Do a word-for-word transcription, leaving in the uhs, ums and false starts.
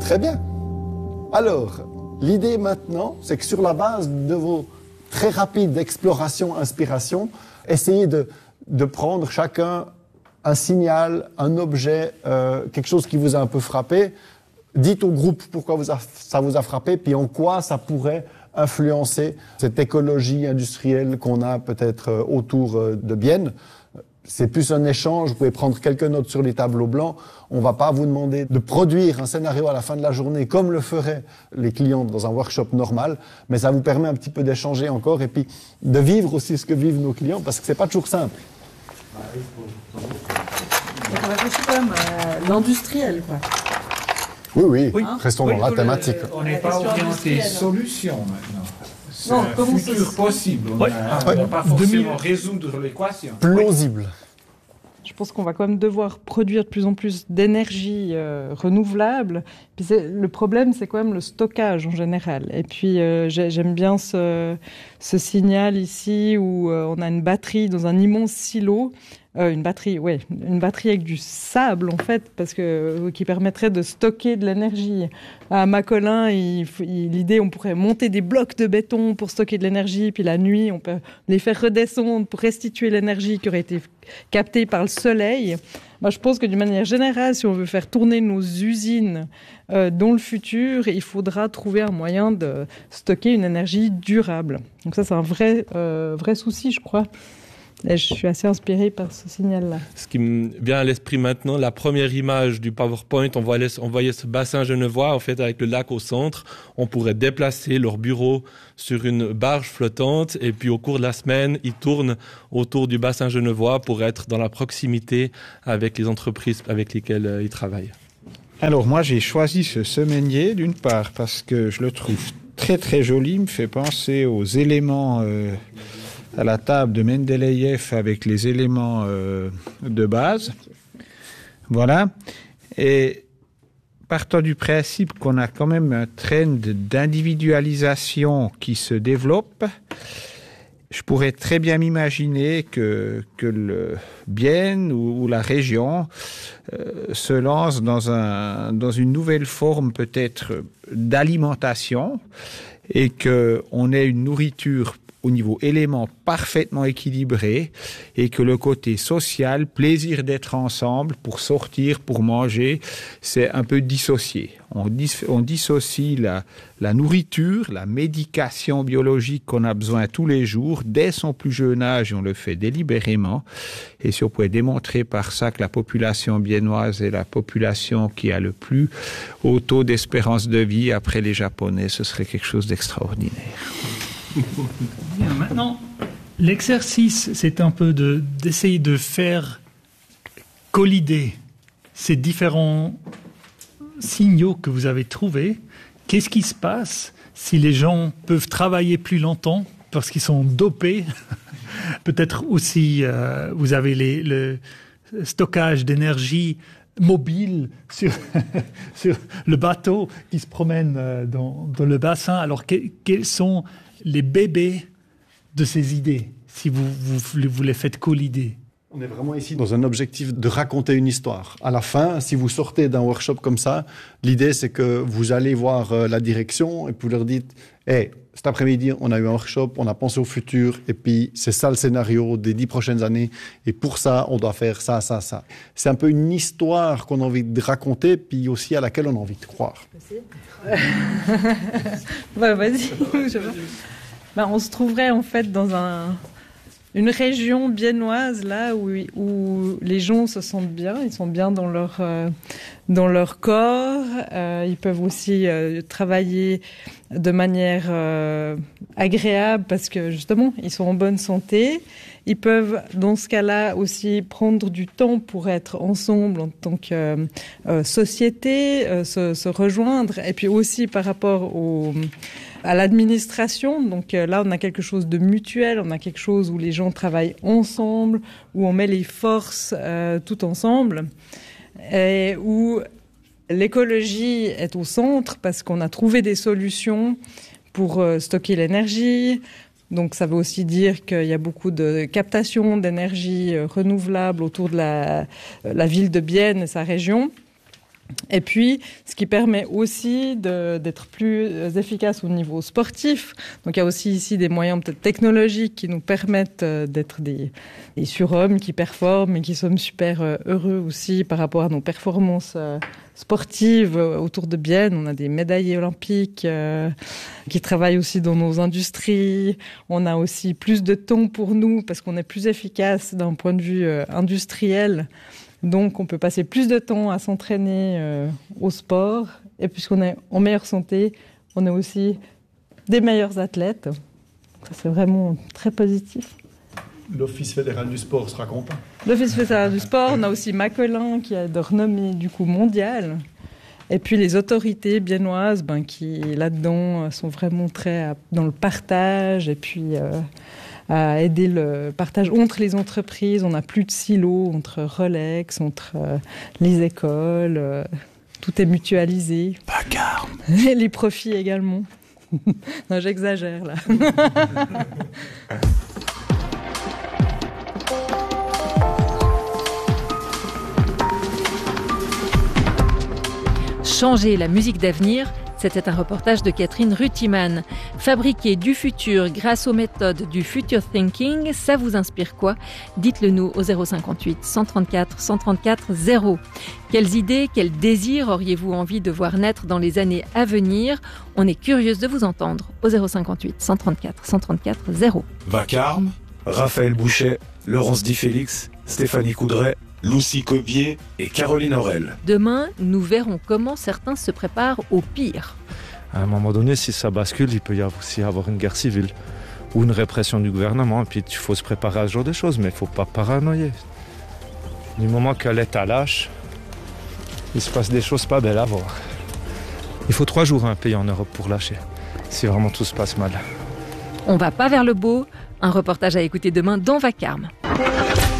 Très bien. Alors, l'idée maintenant, c'est que sur la base de vos très rapides explorations, inspirations, essayez de, de prendre chacun un signal, un objet, euh, quelque chose qui vous a un peu frappé. Dites au groupe pourquoi vous a, ça vous a frappé, puis en quoi ça pourrait influencer cette écologie industrielle qu'on a peut-être autour de Bienne. C'est plus un échange, vous pouvez prendre quelques notes sur les tableaux blancs. On ne va pas vous demander de produire un scénario à la fin de la journée comme le feraient les clients dans un workshop normal, mais ça vous permet un petit peu d'échanger encore et puis de vivre aussi ce que vivent nos clients, parce que ce n'est pas toujours simple. Donc on réfléchit quand même à l'industriel, quoi. Oui, oui, oui. Restons oui, dans la thématique. On n'est pas orienté solution maintenant. C'est non, un futur possible. On ouais. ne va pas forcément résoudre l'équation. Plausible. Je pense qu'on va quand même devoir produire de plus en plus d'énergie euh, renouvelable. Puis c'est, le problème, c'est quand même le stockage en général. Et puis, euh, j'aime bien ce, ce signal ici où euh, on a une batterie dans un immense silo. Euh, une batterie, ouais, une batterie avec du sable en fait, parce que euh, qui permettrait de stocker de l'énergie. À Macolin, il, il, l'idée, on pourrait monter des blocs de béton pour stocker de l'énergie, puis la nuit, on peut les faire redescendre pour restituer l'énergie qui aurait été captée par le soleil. Moi, je pense que d'une manière générale, si on veut faire tourner nos usines euh, dans le futur, il faudra trouver un moyen de stocker une énergie durable. Donc ça, c'est un vrai, euh, vrai souci, je crois. Et je suis assez inspirée par ce signal-là. Ce qui me vient à l'esprit maintenant, la première image du PowerPoint, on voyait, on voyait ce bassin genevois, en fait, avec le lac au centre. On pourrait déplacer leur bureau sur une barge flottante et puis au cours de la semaine, ils tournent autour du bassin genevois pour être dans la proximité avec les entreprises avec lesquelles euh, ils travaillent. Alors moi, j'ai choisi ce semainier d'une part parce que je le trouve très très joli, il me fait penser aux éléments... Euh, à la table de Mendeleïev avec les éléments euh, de base. Voilà. Et partant du principe qu'on a quand même un trend d'individualisation qui se développe, je pourrais très bien m'imaginer que, que le Bienne ou, ou la région euh, se lance dans, un, dans une nouvelle forme peut-être d'alimentation et qu'on ait une nourriture au niveau éléments parfaitement équilibré et que le côté social, plaisir d'être ensemble pour sortir, pour manger, c'est un peu dissocié. On, dis, on dissocie la, la nourriture, la médication biologique qu'on a besoin tous les jours, dès son plus jeune âge, et on le fait délibérément. Et si on pouvait démontrer par ça que la population biennoise est la population qui a le plus haut taux d'espérance de vie après les Japonais, ce serait quelque chose d'extraordinaire. Bien, maintenant, l'exercice, c'est un peu de, d'essayer de faire collider ces différents signaux que vous avez trouvés. Qu'est-ce qui se passe si les gens peuvent travailler plus longtemps parce qu'ils sont dopés? Peut-être aussi, euh, vous avez les, le stockage d'énergie mobile sur, sur le bateau qui se promène dans, dans le bassin. Alors, que, quels sont les bébés de ces idées, si vous, vous, vous les faites collider? On est vraiment ici dans un objectif de raconter une histoire. À la fin, si vous sortez d'un workshop comme ça, l'idée c'est que vous allez voir euh, la direction et puis vous leur dites hey, « cet après-midi, on a eu un workshop, on a pensé au futur et puis c'est ça le scénario des dix prochaines années et pour ça, on doit faire ça, ça, ça. » C'est un peu une histoire qu'on a envie de raconter puis aussi à laquelle on a envie de croire. bah, vas-y. bah, on se trouverait en fait dans un... une région biennoise là où, où les gens se sentent bien, ils sont bien dans leur euh, dans leur corps, euh, ils peuvent aussi euh, travailler de manière euh, agréable parce que justement ils sont en bonne santé. Ils peuvent dans ce cas-là aussi prendre du temps pour être ensemble en tant que euh, euh, société, euh, se, se rejoindre et puis aussi par rapport au à l'administration. Donc euh, là, on a quelque chose de mutuel, on a quelque chose où les gens travaillent ensemble, où on met les forces euh, tout ensemble, et où l'écologie est au centre parce qu'on a trouvé des solutions pour euh, stocker l'énergie. Donc ça veut aussi dire qu'il y a beaucoup de captation d'énergie euh, renouvelable autour de la, la ville de Bienne et sa région. Et puis, ce qui permet aussi de, d'être plus efficace au niveau sportif. Donc, il y a aussi ici des moyens peut-être technologiques qui nous permettent d'être des, des surhommes qui performent et qui sommes super heureux aussi par rapport à nos performances sportives autour de Bienne. On a des médaillés olympiques euh, qui travaillent aussi dans nos industries. On a aussi plus de temps pour nous parce qu'on est plus efficace d'un point de vue euh, industriel. Donc, on peut passer plus de temps à s'entraîner euh, au sport. Et puisqu'on est en meilleure santé, on est aussi des meilleurs athlètes. Ça, c'est vraiment très positif. L'Office fédéral du sport sera content. L'Office fédéral du sport, on a aussi Macolin qui a de renommée du coup mondiale. Et puis les autorités biennoises ben, qui, là-dedans, sont vraiment très à, dans le partage et puis... Euh, à aider le partage entre les entreprises. On n'a plus de silos entre Rolex, entre euh, les écoles. Euh, tout est mutualisé. Bagarre. Et les profits également. Non, j'exagère là. Changer la musique d'avenir, c'était un reportage de Catherine Rutiman. Fabriquer du futur grâce aux méthodes du future thinking, ça vous inspire quoi? Dites-le nous au zéro cinquante-huit cent trente-quatre cent trente-quatre zéro. Quelles idées, quels désirs auriez-vous envie de voir naître dans les années à venir? On est curieuse de vous entendre au zéro cinquante-huit cent trente-quatre cent trente-quatre zéro. Vacarme, Raphaël Bouchet, Laurence Di Félix, Stéphanie Coudray, Lucie Cobier et Caroline Aurel. Demain, nous verrons comment certains se préparent au pire. À un moment donné, si ça bascule, il peut y avoir aussi avoir une guerre civile ou une répression du gouvernement. Et puis, il faut se préparer à ce genre de choses, mais il ne faut pas paranoïer. Du moment que l'État lâche, il se passe des choses pas belles à voir. Il faut trois jours à un pays en Europe pour lâcher, si vraiment tout se passe mal. On va pas vers le beau. Un reportage à écouter demain dans Vacarme.